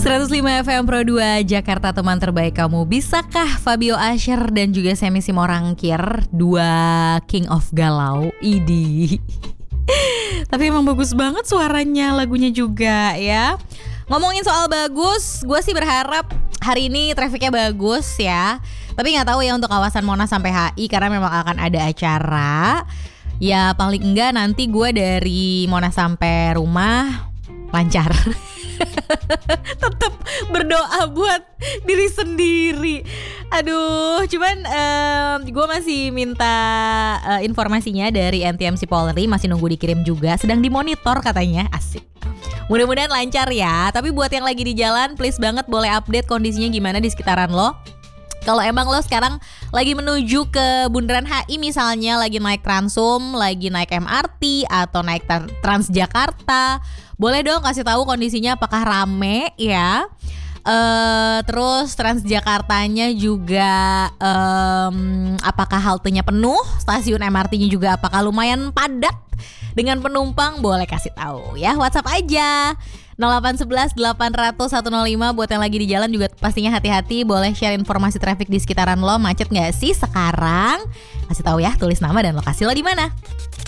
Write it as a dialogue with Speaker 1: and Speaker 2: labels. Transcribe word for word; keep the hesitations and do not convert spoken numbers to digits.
Speaker 1: seratus lima F M Pro dua Jakarta, teman terbaik kamu. Bisakah Fabio Asher dan juga Semi Simorangkir, dua king of galau, idi. Tapi emang bagus banget suaranya, lagunya juga ya. Ngomongin soal bagus, gue sih berharap hari ini trafficnya bagus ya. Tapi gak tahu ya untuk kawasan Monas sampai H I, karena memang akan ada acara. Ya paling enggak nanti gue dari Monas sampai rumah lancar. Tetap berdoa buat diri sendiri. Aduh, cuman um, gue masih minta uh, informasinya dari N T M C Polri, masih nunggu dikirim juga. Sedang dimonitor katanya, asik. Mudah-mudahan lancar ya. Tapi buat yang lagi di jalan, please banget boleh update kondisinya gimana di sekitaran lo. Kalau emang lo sekarang lagi menuju ke Bundaran H I misalnya, lagi naik Transum, lagi naik M R T atau naik Transjakarta, boleh dong kasih tahu kondisinya apakah rame ya. Uh, terus Transjakartanya juga um, apakah haltenya penuh, stasiun M R T-nya juga apakah lumayan padat dengan penumpang, boleh kasih tahu ya. WhatsApp aja nol delapan satu satu delapan nol nol satu nol lima. Buat yang lagi di jalan juga pastinya hati-hati, boleh share informasi traffic di sekitaran lo. Macet nggak sih sekarang? Kasih tahu ya, tulis nama dan lokasi lo di mana.